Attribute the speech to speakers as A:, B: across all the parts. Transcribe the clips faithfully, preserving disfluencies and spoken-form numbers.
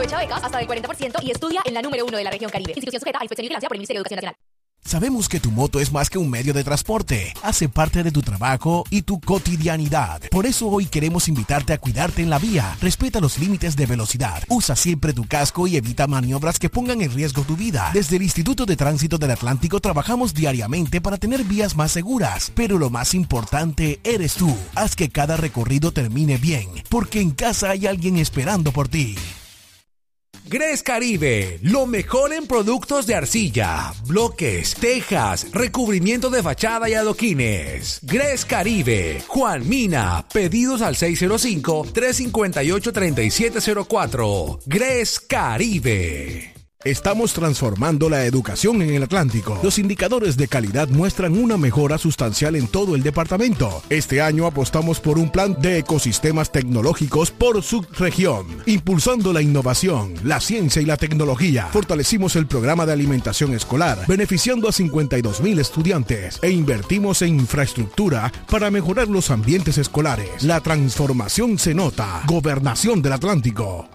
A: Aprovecha becas hasta del cuarenta por ciento y estudia en la número uno de la región Caribe. Institución sujeta a inspección y vigilancia por el Ministerio de Educación Nacional.
B: Sabemos que tu moto es más que un medio de transporte, hace parte de tu trabajo y tu cotidianidad. Por eso hoy queremos invitarte a cuidarte en la vía. Respeta los límites de velocidad, usa siempre tu casco y evita maniobras que pongan en riesgo tu vida. Desde el Instituto de Tránsito del Atlántico trabajamos diariamente para tener vías más seguras, pero lo más importante eres tú. Haz que cada recorrido termine bien, porque en casa hay alguien esperando por ti.
C: Gres Caribe, lo mejor en productos de arcilla, bloques, tejas, recubrimiento de fachada y adoquines. Gres Caribe, Juan Mina, pedidos al seis cero cinco, tres cinco ocho, tres siete cero cuatro. Gres Caribe.
B: Estamos transformando la educación en el Atlántico. Los indicadores de calidad muestran una mejora sustancial en todo el departamento. Este año apostamos por un plan de ecosistemas tecnológicos por subregión, impulsando la innovación, la ciencia y la tecnología. Fortalecimos el programa de alimentación escolar, beneficiando a cincuenta y dos mil estudiantes, e invertimos en infraestructura para mejorar los ambientes escolares. La transformación se nota. Gobernación del Atlántico.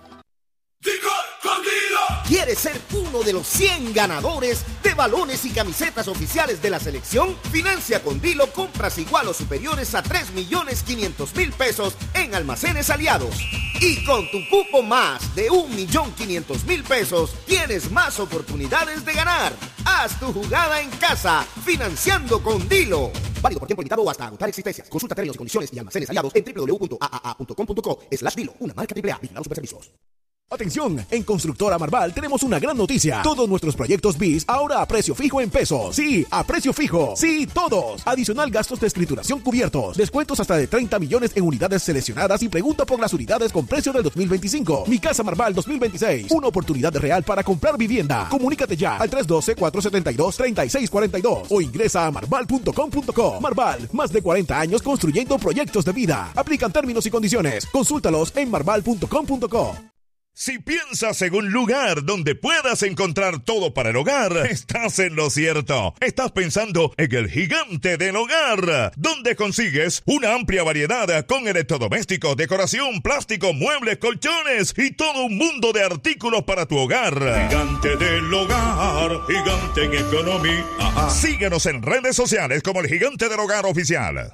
D: ¿Quieres ser uno de los cien ganadores de balones y camisetas oficiales de la selección? Financia con Dilo compras igual o superiores a tres millones quinientos mil pesos en almacenes aliados. Y con tu cupo más de un millón quinientos mil pesos, tienes más oportunidades de ganar. Haz tu jugada en casa, financiando con Dilo. Válido por tiempo limitado o hasta agotar existencias. Consulta términos y condiciones y almacenes aliados en doble u doble u doble u punto a a a punto com punto co slash Dilo. Una marca triple A. Vigilados Superservicios.
B: Atención, en Constructora Marval tenemos una gran noticia. Todos nuestros proyectos B I S ahora a precio fijo en pesos. Sí, a precio fijo. Sí, todos. Adicional gastos de escrituración cubiertos. Descuentos hasta de treinta millones en unidades seleccionadas y pregunta por las unidades con precio del dos mil veinticinco. Mi Casa Marval dos mil veintiséis. Una oportunidad real para comprar vivienda. Comunícate ya al tres uno dos, cuatro siete dos, tres seis cuatro dos o ingresa a marval punto com punto co. Marval, más de cuarenta años construyendo proyectos de vida. Aplican términos y condiciones. Consúltalos en marval punto com punto co.
E: Si piensas en un lugar donde puedas encontrar todo para el hogar, estás en lo cierto. Estás pensando en el Gigante del Hogar, donde consigues una amplia variedad con electrodomésticos, decoración, plástico, muebles, colchones y todo un mundo de artículos para tu hogar. Gigante del Hogar, gigante en economía. Ah, síguenos en redes sociales como el Gigante del Hogar Oficial.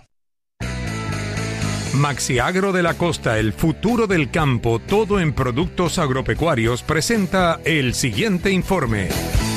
F: Maxiagro de la Costa, el futuro del campo, todo en productos agropecuarios, presenta el siguiente informe.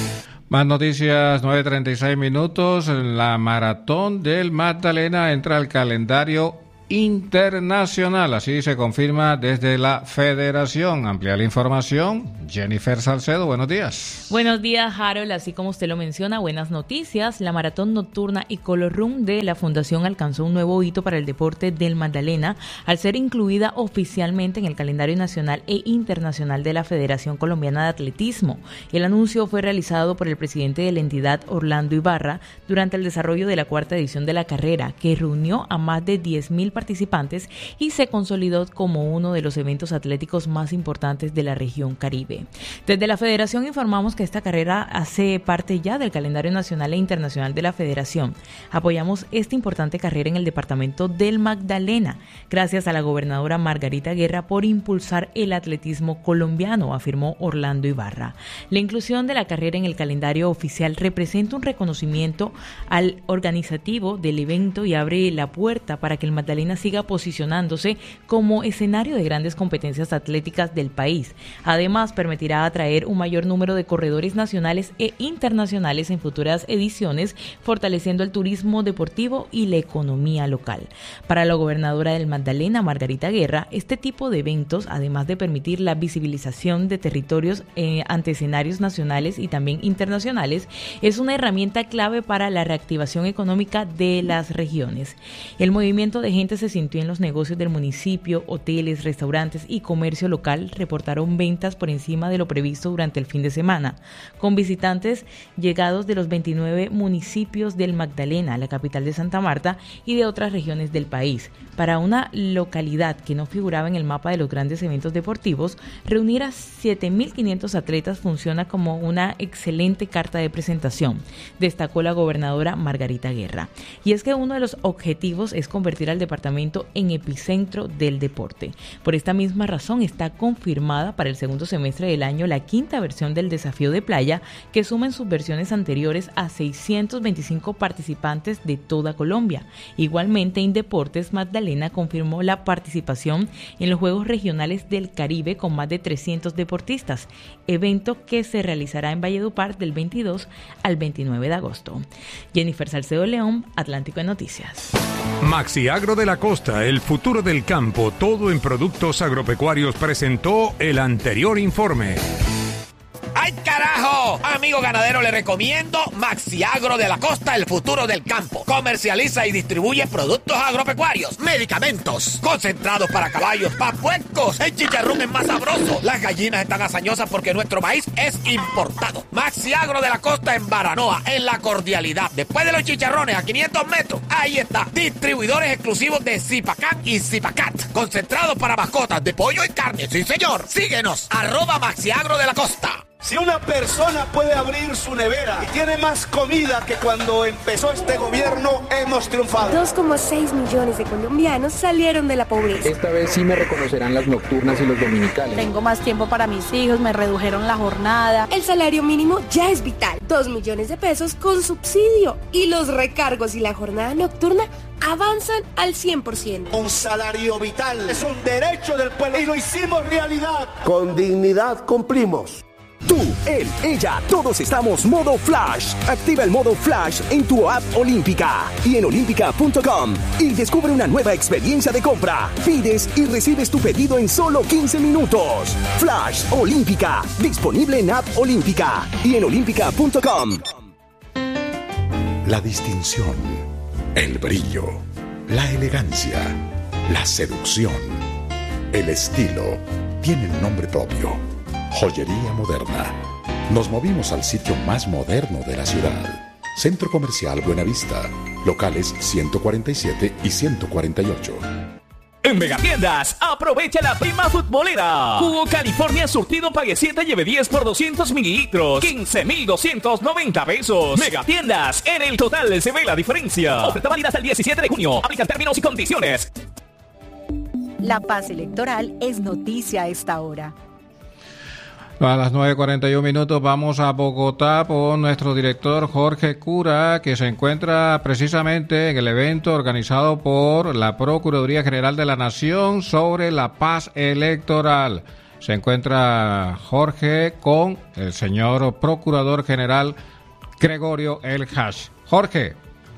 G: Más noticias, nueve treinta y seis minutos. La Maratón del Magdalena entra al calendario internacional, así se confirma desde la Federación. Amplia la información, Jennifer Salcedo, buenos días.
H: Buenos días, Harold, así como usted lo menciona, buenas noticias. La maratón nocturna y color run de la Fundación alcanzó un nuevo hito para el deporte del Magdalena al ser incluida oficialmente en el calendario nacional e internacional de la Federación Colombiana de Atletismo. El anuncio fue realizado por el presidente de la entidad, Orlando Ibarra, durante el desarrollo de la cuarta edición de la carrera, que reunió a más de diez mil participantes y se consolidó como uno de los eventos atléticos más importantes de la región Caribe. Desde la Federación informamos que esta carrera hace parte ya del calendario nacional e internacional de la Federación. Apoyamos esta importante carrera en el departamento del Magdalena, gracias a la gobernadora Margarita Guerra por impulsar el atletismo colombiano, afirmó Orlando Ibarra. La inclusión de la carrera en el calendario oficial representa un reconocimiento al organizativo del evento y abre la puerta para que el Magdalena siga posicionándose como escenario de grandes competencias atléticas del país. Además, permitirá atraer un mayor número de corredores nacionales e internacionales en futuras ediciones, fortaleciendo el turismo deportivo y la economía local. Para la gobernadora del Magdalena, Margarita Guerra, este tipo de eventos, además de permitir la visibilización de territorios eh, ante escenarios nacionales y también internacionales, es una herramienta clave para la reactivación económica de las regiones. El movimiento de gente se sintió en los negocios del municipio, hoteles, restaurantes y comercio local reportaron ventas por encima de lo previsto durante el fin de semana, con visitantes llegados de los veintinueve municipios del Magdalena, la capital de Santa Marta, y de otras regiones del país. Para una localidad que no figuraba en el mapa de los grandes eventos deportivos, reunir a siete mil quinientos atletas funciona como una excelente carta de presentación, destacó la gobernadora Margarita Guerra. Y es que uno de los objetivos es convertir al departamento departamento en epicentro del deporte. Por esta misma razón está confirmada para el segundo semestre del año la quinta versión del Desafío de Playa, que suma en sus versiones anteriores a seiscientos veinticinco participantes de toda Colombia. Igualmente, Indeportes Magdalena confirmó la participación en los Juegos Regionales del Caribe con más de trescientos deportistas, evento que se realizará en Valledupar del veintidós al veintinueve de agosto. Jennifer Salcedo León, Atlántico en Noticias.
F: Maxiagro de la Costa, el futuro del campo, todo en productos agropecuarios, presentó el anterior informe.
I: ¡Ay, carajo! Amigo ganadero, le recomiendo Maxiagro de la Costa, el futuro del campo. Comercializa y distribuye productos agropecuarios, medicamentos, concentrados para caballos, para puercos. El chicharrón es más sabroso. Las gallinas están hazañosas porque nuestro maíz es importado. Maxiagro de la Costa en Baranoa, en La Cordialidad. Después de los chicharrones, a quinientos metros, ahí está. Distribuidores exclusivos de Zipacán y Zipacat. Concentrados para mascotas de pollo y carne. Sí, señor. Síguenos. Arroba Maxiagro de la Costa.
J: Si una persona puede abrir su nevera y tiene más comida que cuando empezó este gobierno, hemos triunfado.
K: dos coma seis millones de colombianos salieron de la pobreza.
L: Esta vez sí me reconocerán las nocturnas y los dominicales.
M: Tengo más tiempo para mis hijos, me redujeron la jornada.
K: El salario mínimo ya es vital. Dos millones de pesos con subsidio. Y los recargos y la jornada nocturna avanzan al cien por ciento.
J: Un salario vital es un derecho del pueblo y lo hicimos realidad.
D: Con dignidad cumplimos.
B: Tú, él, ella, todos estamos modo Flash. Activa el modo Flash en tu app Olímpica y en olímpica punto com y descubre una nueva experiencia de compra. Pides y recibes tu pedido en solo quince minutos. Flash Olímpica, disponible en app Olímpica y en olímpica punto com.
N: La distinción, el brillo, la elegancia, la seducción, el estilo tienen nombre propio. Joyería Moderna. Nos movimos al sitio más moderno de la ciudad. Centro Comercial Buenavista. Locales ciento cuarenta y siete y ciento cuarenta y ocho.
O: En Megatiendas, aprovecha la prima futbolera. Jugo California surtido pague siete, lleve diez por doscientos mililitros. quince mil doscientos noventa pesos. Megatiendas, en el total se ve la diferencia. Oferta válida hasta el diecisiete de junio. Aplican términos y condiciones.
P: La paz electoral es noticia a esta hora.
G: A las nueve cuarenta y uno minutos vamos a Bogotá con nuestro director Jorge Cura, que se encuentra precisamente en el evento organizado por la Procuraduría General de la Nación sobre la paz electoral. Se encuentra Jorge con el señor Procurador General Gregorio El Hash. Jorge.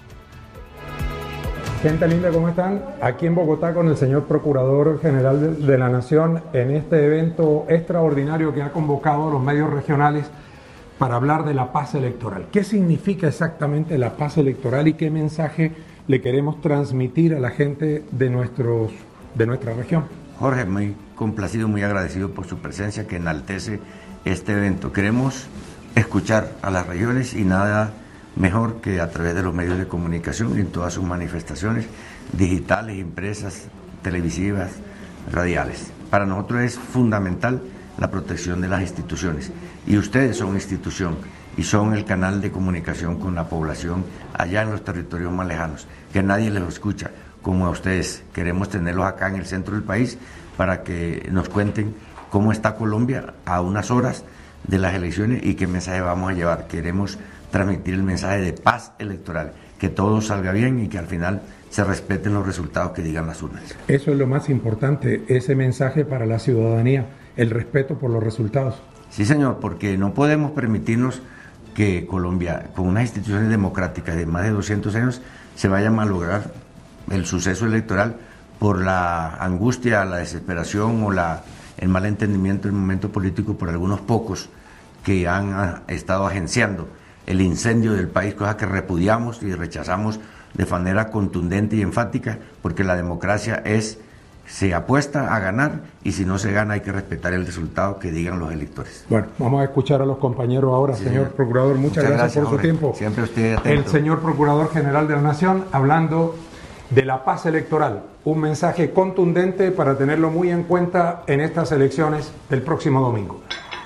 Q: Gente linda, ¿cómo están? Aquí en Bogotá con el señor Procurador General de, de la Nación en este evento extraordinario que ha convocado a los medios regionales para hablar de la paz electoral. ¿Qué significa exactamente la paz electoral y qué mensaje le queremos transmitir a la gente de, nuestros, de nuestra región?
R: Jorge, muy complacido, muy agradecido por su presencia que enaltece este evento. Queremos escuchar a las regiones y nada mejor que a través de los medios de comunicación en todas sus manifestaciones digitales, impresas, televisivas, radiales. Para nosotros es fundamental la protección de las instituciones y ustedes son institución y son el canal de comunicación con la población allá en los territorios más lejanos, que nadie les escucha como a ustedes. Queremos tenerlos acá en el centro del país para que nos cuenten cómo está Colombia a unas horas de las elecciones y qué mensaje vamos a llevar. Queremos transmitir el mensaje de paz electoral, que todo salga bien y que al final se respeten los resultados que digan las urnas.
Q: Eso es lo más importante, ese mensaje para la ciudadanía, el respeto por los resultados.
R: Sí, señor, porque no podemos permitirnos que Colombia, con unas instituciones democráticas de más de doscientos años, se vaya a malograr el suceso electoral por la angustia, la desesperación o la, el mal entendimiento del momento político por algunos pocos que han a, estado agenciando el incendio del país, cosa que repudiamos y rechazamos de manera contundente y enfática, porque la democracia es, se apuesta a ganar y si no se gana hay que respetar el resultado que digan los electores.
Q: Bueno, vamos a escuchar a los compañeros ahora, sí, señor Procurador, muchas, muchas gracias, gracias por Jorge. Su tiempo.
R: Siempre usted atento.
Q: El señor Procurador General de la Nación hablando de la paz electoral, un mensaje contundente para tenerlo muy en cuenta en estas elecciones del próximo domingo.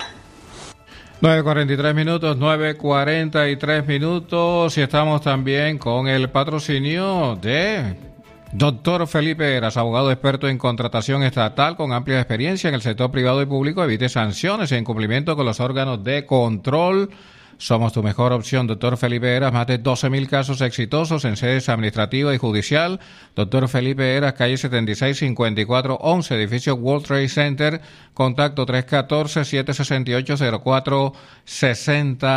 G: nueve cuarenta y tres minutos, nueve cuarenta y tres minutos y estamos también con el patrocinio de Doctor Felipe Eras, abogado experto en contratación estatal con amplia experiencia en el sector privado y público, evite sanciones en cumplimiento con los órganos de control. Somos tu mejor opción, doctor Felipe Eras, más de doce mil casos exitosos en sedes administrativa y judicial. Doctor Felipe Eras, calle setenta y seis cincuenta y cuatro once, edificio World Trade Center, contacto tres uno cuatro, siete seis ocho, cero cuatro seis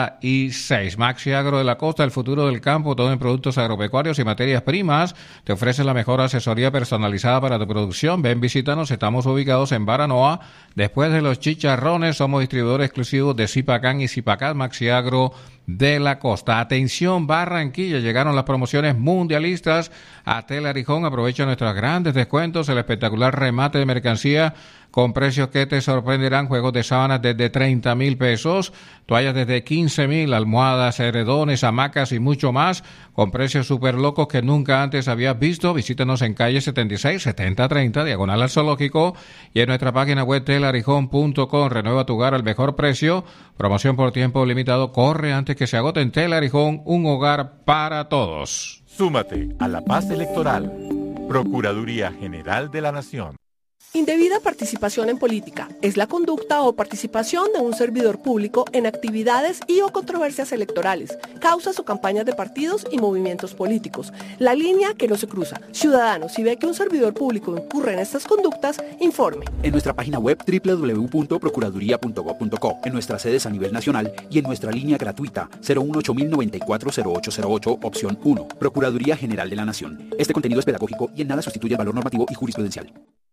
G: seis. Maxi Agro de la Costa, el futuro del campo, todo en productos agropecuarios y materias primas. Te ofrece la mejor asesoría personalizada para tu producción. Ven, visítanos, estamos ubicados en Baranoa. Después de los chicharrones, somos distribuidores exclusivos de Zipacán y Zipacat. Maxi Agro de la Costa. Atención, Barranquilla, llegaron las promociones mundialistas a Tela Arijón. Aprovecha nuestros grandes descuentos, el espectacular remate de mercancía con precios que te sorprenderán. Juegos de sábanas desde treinta mil pesos, toallas desde quince mil, almohadas, edredones, hamacas y mucho más, con precios súper locos que nunca antes habías visto. Visítanos en calle setenta y seis, setenta treinta, diagonal al Zoológico, y en nuestra página web tela arijón punto com. Renueva tu hogar al mejor precio. Promoción por tiempo limitado. Corre antes que se agote. En Tela Arijón, un hogar para todos.
S: Súmate a la paz electoral. Procuraduría General de la Nación.
T: Indebida participación en política es la conducta o participación de un servidor público en actividades y o controversias electorales, causas o campañas de partidos y movimientos políticos. La línea que no se cruza. Ciudadanos, si ve que un servidor público incurre en estas conductas, informe.
U: En nuestra página web doble u doble u doble u punto procuraduría punto gob punto co, en nuestras sedes a nivel nacional y en nuestra línea gratuita cero uno ocho mil noventa y cuatro cero ocho cero ocho, opción uno. Procuraduría General de la Nación. Este contenido es pedagógico y en nada sustituye el valor normativo y jurisprudencial.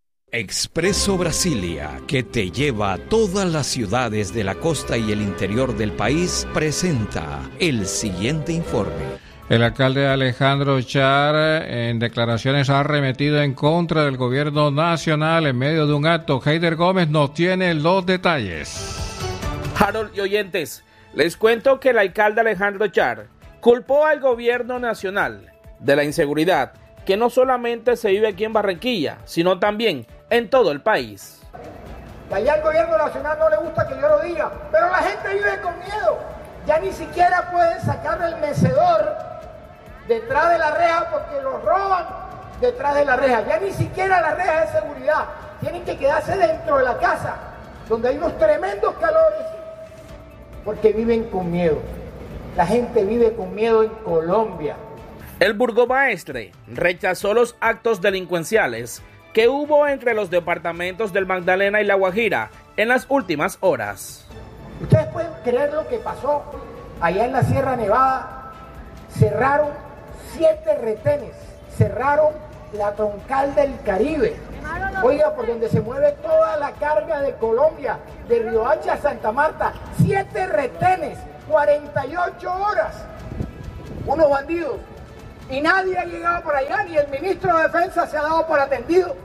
V: Expreso Brasilia, que te lleva a todas las ciudades de la costa y el interior del país, presenta el siguiente informe.
G: El alcalde Alejandro Char, en declaraciones, ha arremetido en contra del gobierno nacional en medio de un acto. Heider Gómez nos tiene los detalles.
W: Harold y oyentes, les cuento que el alcalde Alejandro Char culpó al gobierno nacional de la inseguridad que no solamente se vive aquí en Barranquilla, sino también en todo el país.
X: Allá al gobierno nacional no le gusta que yo lo diga, pero la gente vive con miedo. Ya ni siquiera pueden sacar el mecedor detrás de la reja porque los roban detrás de la reja. Ya ni siquiera la reja de seguridad. Tienen que quedarse dentro de la casa, donde hay unos tremendos calores, porque viven con miedo. La gente vive con miedo en Colombia.
W: El burgomaestre rechazó los actos delincuenciales que hubo entre los departamentos del Magdalena y La Guajira en las últimas horas.
X: Ustedes pueden creer lo que pasó allá en la Sierra Nevada. Cerraron siete retenes, cerraron la troncal del Caribe. Oiga, por donde se mueve toda la carga de Colombia, de Riohacha a Santa Marta, siete retenes, cuarenta y ocho horas. Unos bandidos. Y nadie ha llegado por allá, ni el ministro de Defensa se ha dado por atendido.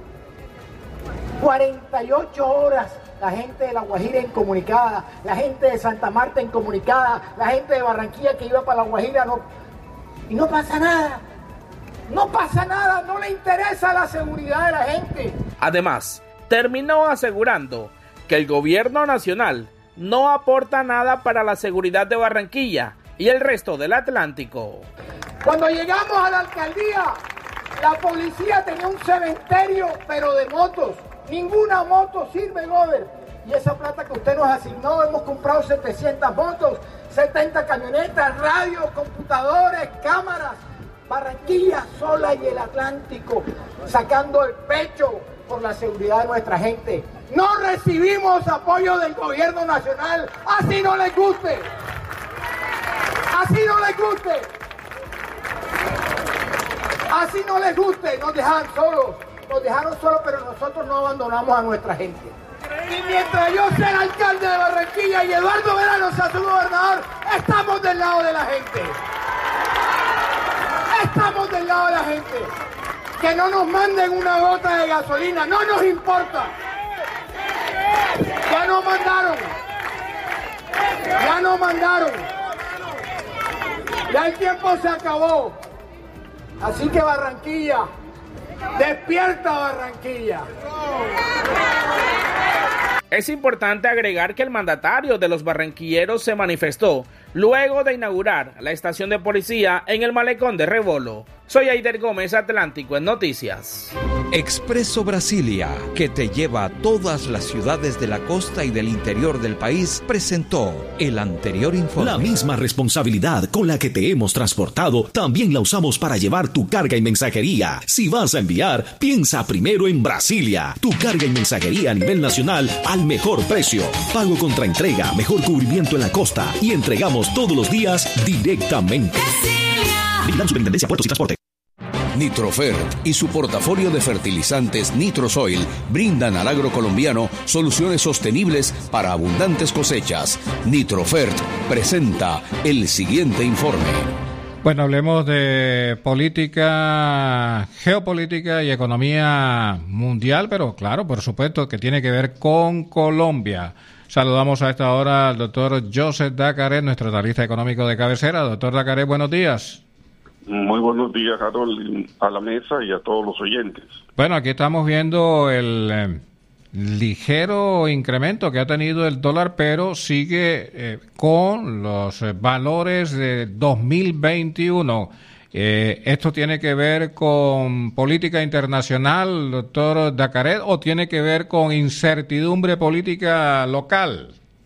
X: cuarenta y ocho horas la gente de La Guajira incomunicada, la gente de Santa Marta incomunicada, la gente de Barranquilla que iba para La Guajira, no, y no pasa nada. No pasa nada, no le interesa la seguridad de la gente.
W: Además, terminó asegurando que el gobierno nacional no aporta nada para la seguridad de Barranquilla y el resto del Atlántico.
X: Cuando llegamos a la alcaldía, la policía tenía un cementerio, pero de motos. Ninguna moto sirve, Gober. Y esa plata que usted nos asignó, hemos comprado setecientas motos, setenta camionetas, radios, computadores, cámaras. Barranquilla sola y el Atlántico, sacando el pecho por la seguridad de nuestra gente. No recibimos apoyo del gobierno nacional, así no les guste. Así no les guste. Así no les guste, nos dejaron solos, nos dejaron solos, pero nosotros no abandonamos a nuestra gente. Y mientras yo sea el alcalde de Barranquilla y Eduardo Verano sea su gobernador, estamos del lado de la gente. Estamos del lado de la gente. Que no nos manden una gota de gasolina, no nos importa. Ya nos mandaron. Ya nos mandaron. Ya el tiempo se acabó. Así que Barranquilla, despierta Barranquilla.
W: Es importante agregar que el mandatario de los barranquilleros se manifestó luego de inaugurar la estación de policía en el malecón de Rebolo. Soy Aider Gómez, Atlántico en Noticias.
V: Expreso Brasilia, que te lleva a todas las ciudades de la costa y del interior del país, presentó el anterior informe.
A: La misma responsabilidad con la que te hemos transportado, también la usamos para llevar tu carga y mensajería. Si vas a enviar, piensa primero en Brasilia. Tu carga y mensajería a nivel nacional al mejor precio. Pago contra entrega, mejor cubrimiento en la costa y entregamos todos los días directamente. Vigilando Superintendencia Puertos y Transporte.
C: Nitrofert y su portafolio de fertilizantes Nitrosoil brindan al agro colombiano soluciones sostenibles para abundantes cosechas. Nitrofert presenta el siguiente informe.
G: Bueno, hablemos de política, geopolítica y economía mundial, pero claro, por supuesto que tiene que ver con Colombia. Saludamos a esta hora al doctor Joseph Dacaret, nuestro analista económico de cabecera. Doctor Dacaret, buenos días.
E: Muy buenos días, Harold, a la mesa y a todos los oyentes.
G: Bueno, aquí estamos viendo el eh, ligero incremento que ha tenido el dólar, pero sigue eh, con los eh, valores de dos mil veintiuno. Eh, ¿Esto tiene que ver con política internacional, doctor Dacaret, o tiene que ver con incertidumbre política local?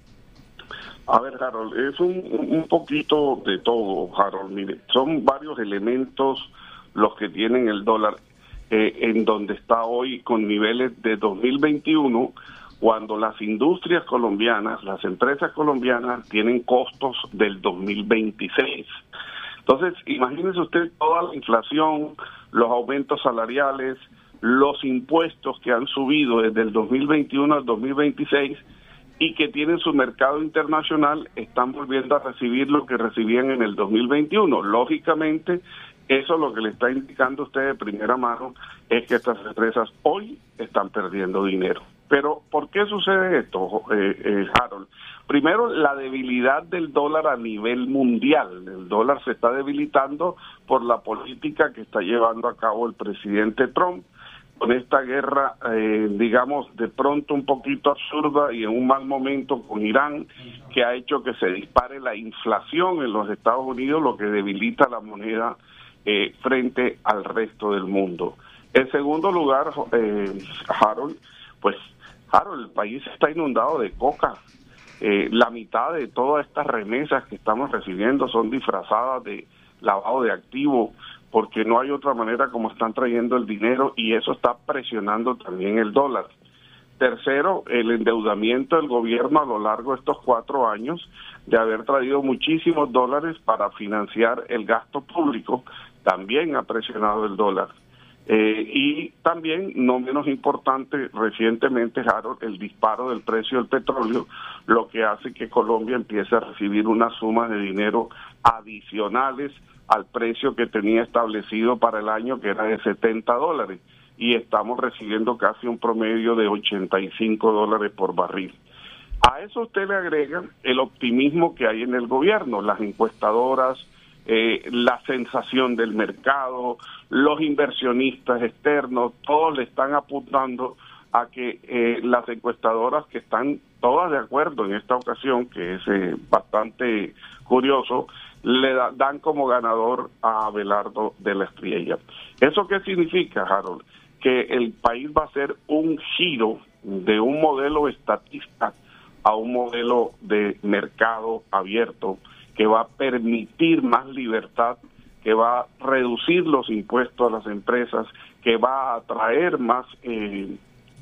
E: A ver, Harold, es un, un poquito de todo, Harold. Mire, son varios elementos los que tienen el dólar eh, en donde está hoy con niveles de dos mil veintiuno, cuando las industrias colombianas, las empresas colombianas tienen costos del dos mil veintiséis. Entonces, imagínese usted toda la inflación, los aumentos salariales, los impuestos que han subido desde el dos mil veintiuno al dos mil veintiséis, y que tienen su mercado internacional, están volviendo a recibir lo que recibían en el dos mil veintiuno. Lógicamente, eso lo que le está indicando a usted de primera mano es que estas empresas hoy están perdiendo dinero. Pero, ¿por qué sucede esto, eh, eh, Harold? Primero, la debilidad del dólar a nivel mundial. El dólar se está debilitando por la política que está llevando a cabo el presidente Trump, con esta guerra, eh, digamos, de pronto un poquito absurda y en un mal momento con Irán, que ha hecho que se dispare la inflación en los Estados Unidos, lo que debilita la moneda eh, frente al resto del mundo. En segundo lugar, eh, Harold, pues, Harold, el país está inundado de coca. Eh, la mitad de todas estas remesas que estamos recibiendo son disfrazadas de lavado de activos, porque no hay otra manera como están trayendo el dinero y eso está presionando también el dólar. Tercero, el endeudamiento del gobierno a lo largo de estos cuatro años de haber traído muchísimos dólares para financiar el gasto público, también ha presionado el dólar. Eh, y también, no menos importante, recientemente, Harold, el disparo del precio del petróleo, lo que hace que Colombia empiece a recibir unas sumas de dinero adicionales al precio que tenía establecido para el año, que era de setenta dólares, y estamos recibiendo casi un promedio de ochenta y cinco dólares por barril. A eso usted le agrega el optimismo que hay en el gobierno, las encuestadoras, eh, la sensación del mercado, los inversionistas externos, todos le están apuntando a que eh, las encuestadoras, que están todas de acuerdo en esta ocasión, que es eh, bastante curioso, le da, dan como ganador a Abelardo de la Espriella. ¿Eso qué significa, Harold? Que el país va a ser un giro de un modelo estatista a un modelo de mercado abierto, que va a permitir más libertad, que va a reducir los impuestos a las empresas, que va a atraer más eh,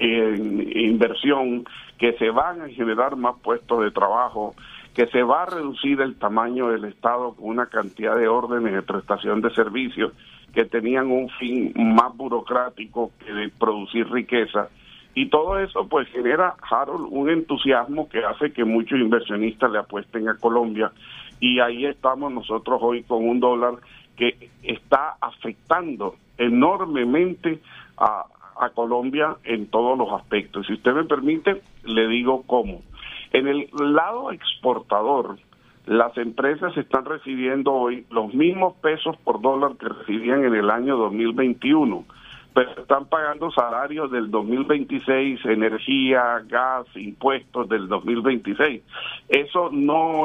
E: eh, inversión, que se van a generar más puestos de trabajo, que se va a reducir el tamaño del Estado con una cantidad de órdenes de prestación de servicios que tenían un fin más burocrático que de producir riqueza. Y todo eso pues genera, Harold, un entusiasmo que hace que muchos inversionistas le apuesten a Colombia. Y ahí estamos nosotros hoy con un dólar que está afectando enormemente a, a Colombia en todos los aspectos. Si usted me permite, le digo cómo. En el lado exportador, las empresas están recibiendo hoy los mismos pesos por dólar que recibían en el año dos mil veintiuno, pero están pagando salarios del dos mil veintiséis, energía, gas, impuestos del dos mil veintiséis. Eso no es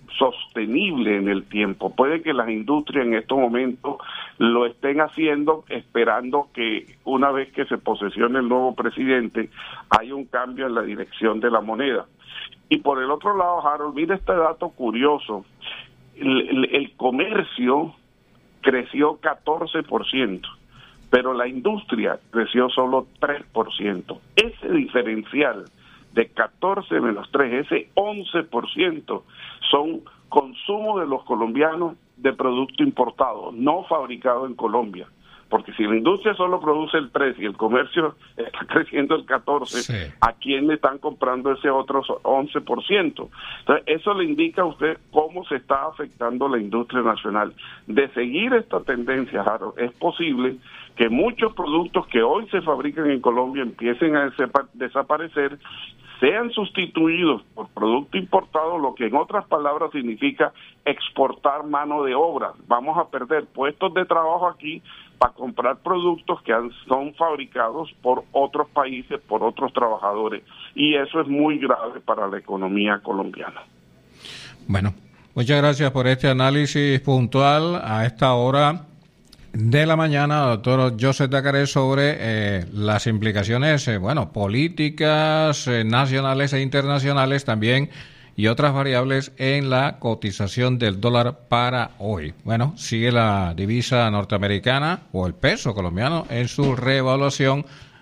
E: sostenible en el tiempo. Puede que las industrias en estos momentos lo estén haciendo esperando que una vez que se posesione el nuevo presidente haya un cambio en la dirección de la moneda. Y por el otro lado, Harold, mira este dato curioso. El, el, el comercio creció catorce por ciento, pero la industria creció solo tres por ciento. Ese diferencial de catorce menos tres, ese once por ciento son consumo de los colombianos de producto importado, no fabricado en Colombia. Porque si la industria solo produce el tres y el comercio está creciendo el catorce, sí. ¿A quién le están comprando ese otro once por ciento? Entonces, eso le indica a usted cómo se está afectando la industria nacional. De seguir esta tendencia, Harold, es posible que muchos productos que hoy se fabrican en Colombia empiecen a desaparecer, sean sustituidos por producto importado, lo que en otras palabras significa exportar mano de obra. Vamos a perder puestos de trabajo aquí para comprar productos que han, son fabricados por otros países, por otros trabajadores, y eso es muy grave para la economía colombiana.
G: Bueno, muchas gracias por este análisis puntual a esta hora de la mañana, doctor Joseph Dacaré, sobre eh, las implicaciones, eh, bueno, políticas eh, nacionales e internacionales también, y otras variables en la cotización del dólar para hoy. Bueno, sigue la divisa norteamericana o el peso colombiano en su reevaluación,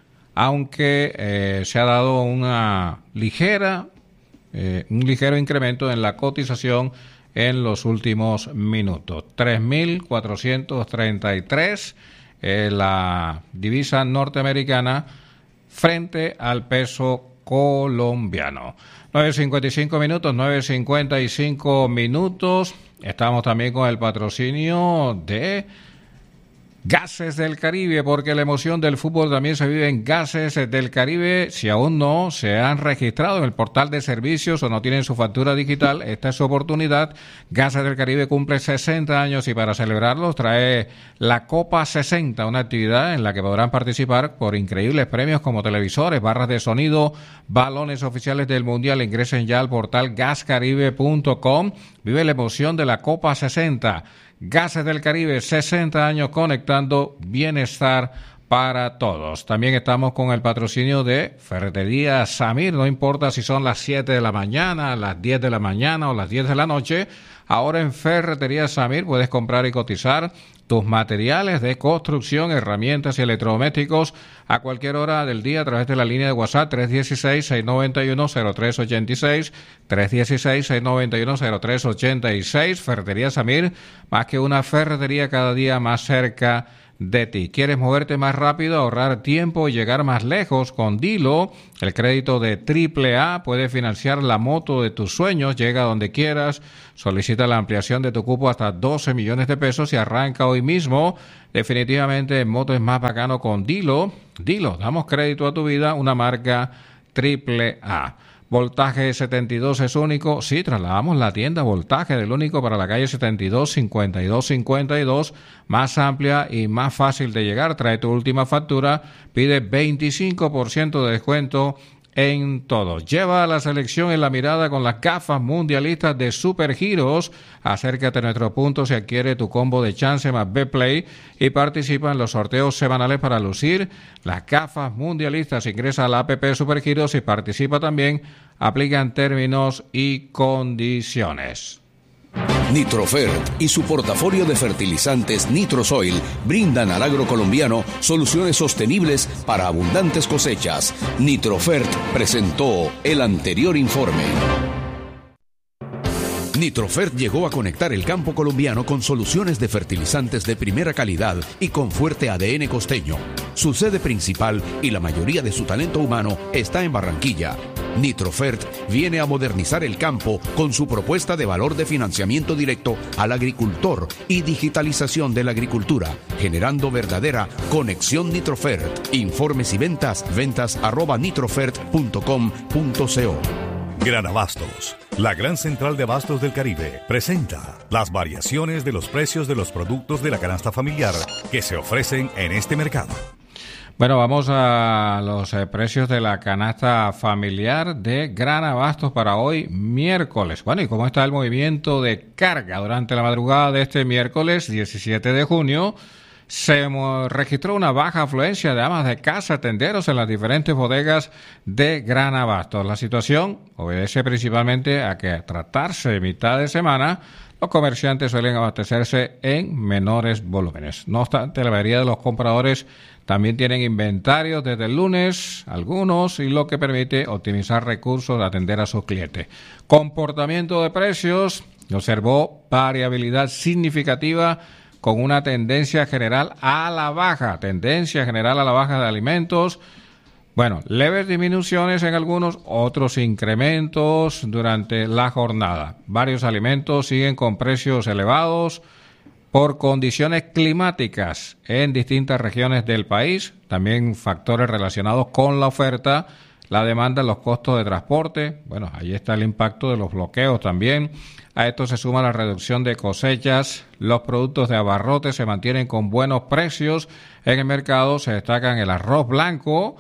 G: aunque eh, se ha dado una ligera, eh, un ligero incremento en la cotización en los últimos minutos. tres mil cuatrocientos treinta y tres eh, la divisa norteamericana frente al peso colombiano. nueve cincuenta y cinco minutos, nueve cincuenta y cinco minutos. Estamos también con el patrocinio de Gases del Caribe, porque la emoción del fútbol también se vive en Gases del Caribe. Si aún no se han registrado en el portal de servicios o no tienen su factura digital, esta es su oportunidad. Gases del Caribe cumple sesenta años y para celebrarlos trae la Copa sesenta, una actividad en la que podrán participar por increíbles premios como televisores, barras de sonido, balones oficiales del Mundial. Ingresen ya al portal gas caribe punto com. Vive la emoción de la Copa sesenta. Gases del Caribe, sesenta años conectando bienestar para todos. También estamos con el patrocinio de Ferretería Samir. No importa si son las siete de la mañana, las diez de la mañana o las diez de la noche. Ahora en Ferretería Samir puedes comprar y cotizar tus materiales de construcción, herramientas y electrodomésticos a cualquier hora del día a través de la línea de WhatsApp tres uno seis, seis nueve uno, cero tres ocho seis, tres uno seis, seis nueve uno, cero tres ocho seis. Ferretería Samir, más que una ferretería, cada día más cerca de ti. ¿Quieres moverte más rápido, ahorrar tiempo y llegar más lejos? Con Dilo, el crédito de triple A, puedes financiar la moto de tus sueños. Llega donde quieras, solicita la ampliación de tu cupo hasta doce millones de pesos y arranca hoy mismo. Definitivamente moto es más bacano con Dilo. Dilo, damos crédito a tu vida, una marca triple A. Voltaje setenta y dos es único. Sí, trasladamos la tienda Voltaje del único para la calle setenta y dos, cincuenta y dos cincuenta y dos, más amplia y más fácil de llegar. Trae tu última factura, pide veinticinco por ciento de descuento en todo. Lleva a la selección en la mirada con las gafas mundialistas de Supergiros. Acércate a nuestro punto si adquiere tu combo de chance más Betplay y participa en los sorteos semanales para lucir las gafas mundialistas. Ingresa a la app Supergiros y participa también. Aplican términos y condiciones.
C: Nitrofert y su portafolio de fertilizantes Nitrosoil brindan al agro colombiano soluciones sostenibles para abundantes cosechas. Nitrofert presentó el anterior informe. Nitrofert llegó a conectar el campo colombiano con soluciones de fertilizantes de primera calidad y con fuerte A D N costeño. Su sede principal y la mayoría de su talento humano está en Barranquilla. Nitrofert viene a modernizar el campo con su propuesta de valor de financiamiento directo al agricultor y digitalización de la agricultura, generando verdadera conexión Nitrofert. Informes y ventas, ventas arroba nitrofert punto com punto co.
F: Gran Abastos, la gran central de abastos del Caribe, presenta las variaciones de los precios de los productos de la canasta familiar que se ofrecen en este mercado.
G: Bueno, vamos a los eh, precios de la canasta familiar de Gran Abastos para hoy, miércoles. Bueno, ¿y cómo está el movimiento de carga? Durante la madrugada de este miércoles diecisiete de junio, se registró una baja afluencia de amas de casa, tenderos en las diferentes bodegas de Gran Abastos. La situación obedece principalmente a que, al tratarse de mitad de semana, los comerciantes suelen abastecerse en menores volúmenes. No obstante, la mayoría de los compradores también tienen inventarios desde el lunes, algunos, y lo que permite optimizar recursos de atender a sus clientes. Comportamiento de precios, observó variabilidad significativa con una tendencia general a la baja, tendencia general a la baja de alimentos. Bueno, leves disminuciones en algunos, otros incrementos durante la jornada. Varios alimentos siguen con precios elevados por condiciones climáticas en distintas regiones del país, también factores relacionados con la oferta, la demanda, los costos de transporte. Bueno, ahí está el impacto de los bloqueos también. A esto se suma la reducción de cosechas. Los productos de abarrote se mantienen con buenos precios en el mercado. Se destacan el arroz blanco,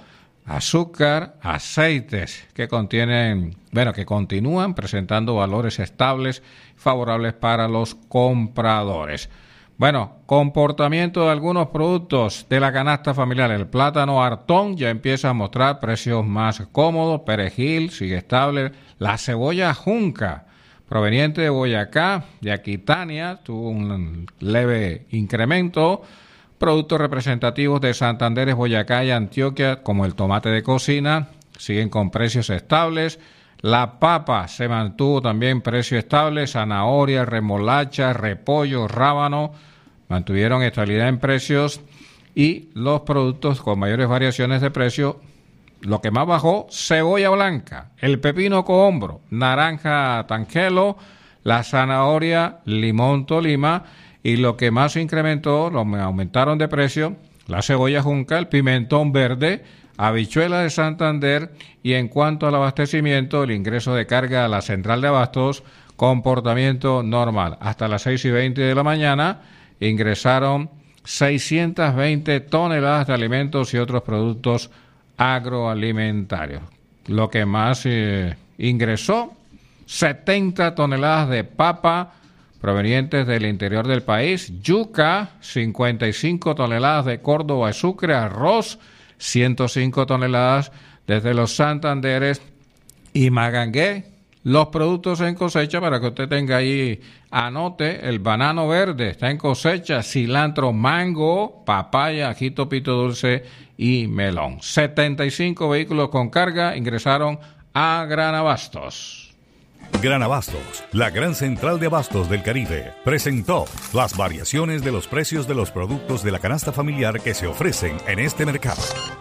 G: azúcar, aceites que contienen, bueno, que continúan presentando valores estables, favorables para los compradores. Bueno, comportamiento de algunos productos de la canasta familiar. El plátano Artón ya empieza a mostrar precios más cómodos. Perejil sigue estable. La cebolla Junca, proveniente de Boyacá, de Aquitania, tuvo un leve incremento. Productos representativos de Santander, Boyacá y Antioquia, como el tomate de cocina, siguen con precios estables. La papa se mantuvo también precio estable. Zanahoria, remolacha, repollo, rábano mantuvieron estabilidad en precios. Y los productos con mayores variaciones de precio, lo que más bajó, cebolla blanca, el pepino cohombro, naranja tangelo, la zanahoria, limón Tolima. Y lo que más se incrementó, lo aumentaron de precio, la cebolla Junca, el pimentón verde, habichuela de Santander. Y en cuanto al abastecimiento, el ingreso de carga a la central de abastos, comportamiento normal. Hasta las seis y veinte de la mañana ingresaron seiscientas veinte toneladas de alimentos y otros productos agroalimentarios. Lo que más eh, ingresó, setenta toneladas de papa provenientes del interior del país, yuca, cincuenta y cinco toneladas de Córdoba y Sucre, arroz, ciento cinco toneladas desde los Santanderes y Magangué. Los productos en cosecha, para que usted tenga ahí, anote, el banano verde está en cosecha, cilantro, mango, papaya, ajito pito dulce y melón. setenta y cinco vehículos con carga ingresaron a Gran Abastos.
F: Gran Abastos, la gran central de abastos del Caribe, presentó las variaciones de los precios de los productos de la canasta familiar que se ofrecen en este mercado.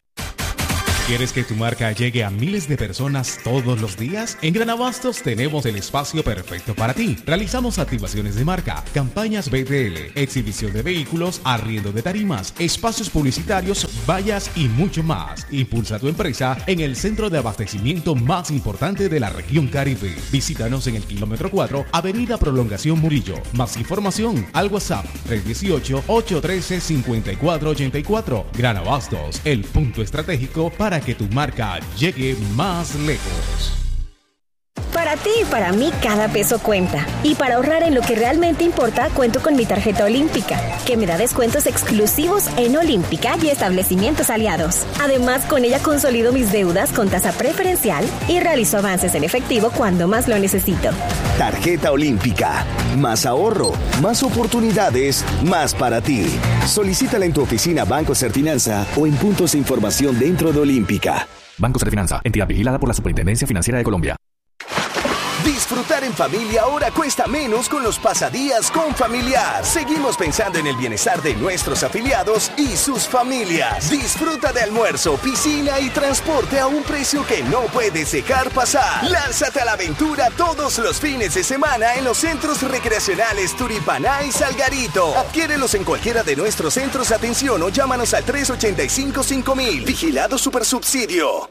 H: ¿Quieres que tu marca llegue a miles de personas todos los días? En Gran Abastos tenemos el espacio perfecto para ti. Realizamos activaciones de marca, campañas B T L, exhibición de vehículos, arriendo de tarimas, espacios publicitarios, vallas y mucho más. Impulsa tu empresa en el centro de abastecimiento más importante de la región Caribe. Visítanos en el kilómetro cuatro, Avenida Prolongación Murillo. Más información al WhatsApp tres uno ocho, ocho uno tres, cinco cuatro ocho cuatro. Gran Abastos, el punto estratégico para Para que tu marca llegue más lejos.
I: Para ti y para mí cada peso cuenta. Y para ahorrar en lo que realmente importa, cuento con mi tarjeta Olímpica, que me da descuentos exclusivos en Olímpica y establecimientos aliados. Además, con ella consolido mis deudas con tasa preferencial y realizo avances en efectivo cuando más lo necesito.
D: Tarjeta Olímpica. Más ahorro, más oportunidades, más para ti. Solicítala en tu oficina Banco Serfinanza o en puntos de información dentro de Olímpica.
L: Banco Serfinanza, entidad vigilada por la Superintendencia Financiera de Colombia.
D: Disfrutar en familia ahora cuesta menos con los pasadías con Familiar. Seguimos pensando en el bienestar de nuestros afiliados y sus familias. Disfruta de almuerzo, piscina y transporte a un precio que no puedes dejar pasar. Lánzate a la aventura todos los fines de semana en los centros recreacionales Turipaná y Salgarito. Adquiérelos en cualquiera de nuestros centros de atención o llámanos al tres ocho cinco, cinco mil. Vigilado Supersubsidio.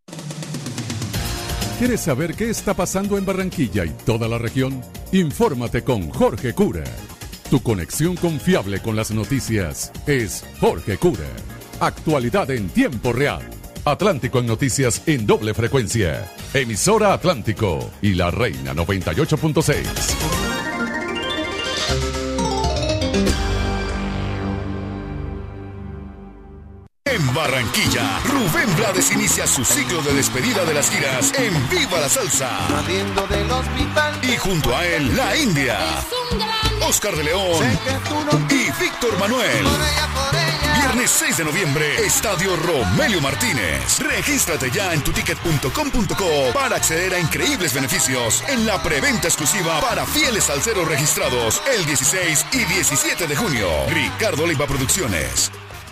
M: ¿Quieres saber qué está pasando en Barranquilla y toda la región? Infórmate con Jorge Cura. Tu conexión confiable con las noticias es Jorge Cura. Actualidad en tiempo real. Atlántico en noticias en doble frecuencia. Emisora Atlántico y La Reina noventa y ocho punto seis.
B: En Barranquilla, Rubén Blades inicia su ciclo de despedida de las giras en Viva la Salsa. Y junto a él, La India, Oscar de León y Víctor Manuel. Viernes seis de noviembre, Estadio Romelio Martínez. Regístrate ya en tuticket punto com punto co para acceder a increíbles beneficios en la preventa exclusiva para fieles salseros registrados el dieciséis y diecisiete de junio. Ricardo Leiva Producciones.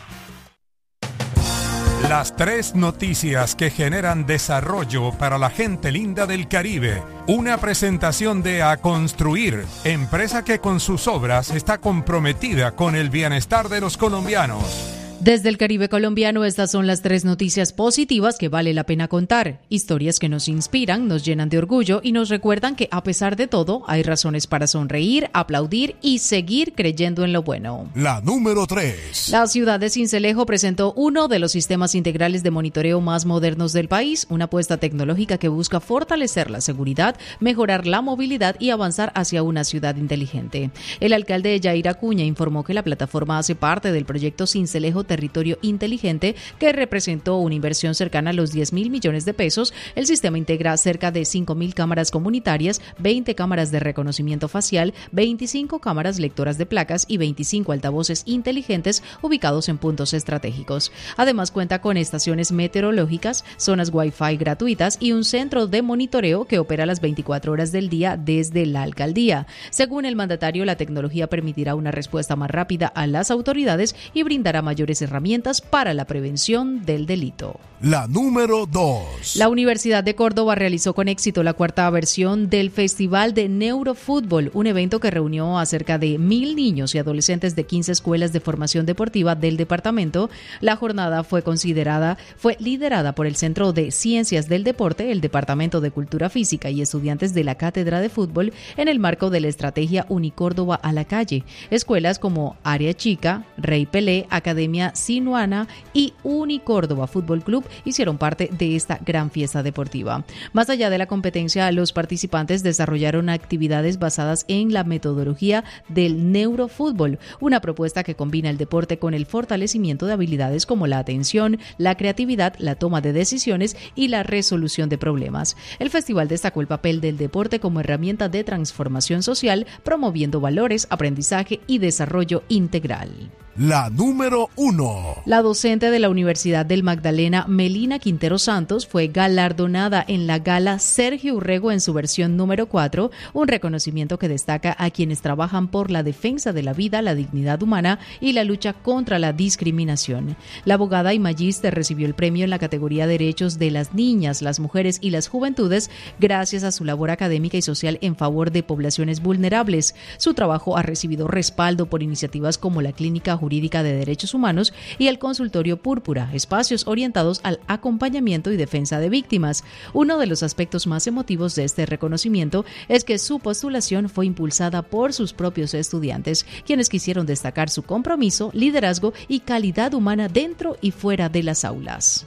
J: Las tres noticias que generan desarrollo para la gente linda del Caribe. Una presentación de A Construir, empresa que con sus obras está comprometida con el bienestar de los colombianos.
K: Desde el Caribe colombiano, estas son las tres noticias positivas que vale la pena contar. Historias que nos inspiran, nos llenan de orgullo y nos recuerdan que a pesar de todo, hay razones para sonreír, aplaudir y seguir creyendo en lo bueno.
J: La número tres.
K: La ciudad de Sincelejo presentó uno de los sistemas integrales de monitoreo más modernos del país, una apuesta tecnológica que busca fortalecer la seguridad, mejorar la movilidad y avanzar hacia una ciudad inteligente. El alcalde Yair Acuña informó que la plataforma hace parte del proyecto Sincelejo Territorio Inteligente, que representó una inversión cercana a los diez mil millones de pesos. El sistema integra cerca de cinco mil cámaras comunitarias, veinte cámaras de reconocimiento facial, veinticinco cámaras lectoras de placas y veinticinco altavoces inteligentes ubicados en puntos estratégicos. Además, cuenta con estaciones meteorológicas, zonas Wi-Fi gratuitas y un centro de monitoreo que opera las veinticuatro horas del día desde la alcaldía. Según el mandatario, la tecnología permitirá una respuesta más rápida a las autoridades y brindará mayores herramientas para la prevención del delito.
J: La número dos.
K: La Universidad de Córdoba realizó con éxito la cuarta versión del Festival de Neurofútbol, un evento que reunió a cerca de mil niños y adolescentes de quince escuelas de formación deportiva del departamento. La jornada fue considerada, fue liderada por el Centro de Ciencias del Deporte, el Departamento de Cultura Física y estudiantes de la Cátedra de Fútbol en el marco de la estrategia Unicórdoba a la calle. Escuelas como Área Chica, Rey Pelé, Academia Sinuana y Unicórdoba Fútbol Club hicieron parte de esta gran fiesta deportiva. Más allá de la competencia, los participantes desarrollaron actividades basadas en la metodología del neurofútbol, una propuesta que combina el deporte con el fortalecimiento de habilidades como la atención, la creatividad, la toma de decisiones y la resolución de problemas. El festival destacó el papel del deporte como herramienta de transformación social, promoviendo valores, aprendizaje y desarrollo integral.
J: La número uno.
K: La docente de la Universidad del Magdalena, Melina Quintero Santos, fue galardonada en la gala Sergio Urrego en su versión número cuatro, un reconocimiento que destaca a quienes trabajan por la defensa de la vida, la dignidad humana y la lucha contra la discriminación. La abogada y magíster recibió el premio en la categoría Derechos de las Niñas, las Mujeres y las Juventudes gracias a su labor académica y social en favor de poblaciones vulnerables. Su trabajo ha recibido respaldo por iniciativas como la Clínica Jurídica de Derechos Humanos y el Consultorio Púrpura, espacios orientados al acompañamiento y defensa de víctimas. Uno de los aspectos más emotivos de este reconocimiento es que su postulación fue impulsada por sus propios estudiantes, quienes quisieron destacar su compromiso, liderazgo y calidad humana dentro y fuera de las aulas.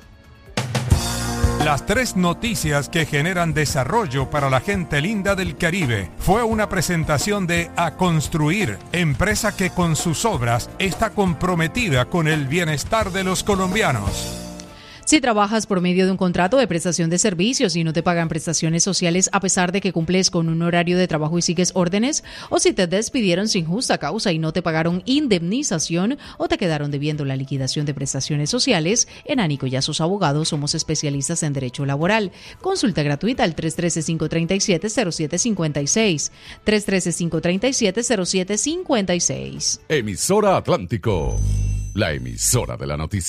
J: Las tres noticias que generan desarrollo para la gente linda del Caribe fue una presentación de A Construir, empresa que con sus obras está comprometida con el bienestar de los colombianos.
K: Si trabajas por medio de un contrato de prestación de servicios y no te pagan prestaciones sociales a pesar de que cumples con un horario de trabajo y sigues órdenes, o si te despidieron sin justa causa y no te pagaron indemnización o te quedaron debiendo la liquidación de prestaciones sociales, en Ánico y a sus abogados somos especialistas en derecho laboral. Consulta gratuita al tres uno tres, cinco tres siete, cero siete cinco seis, tres uno tres, cinco tres siete, cero siete cinco seis.
M: Emisora Atlántico, la emisora de la noticia.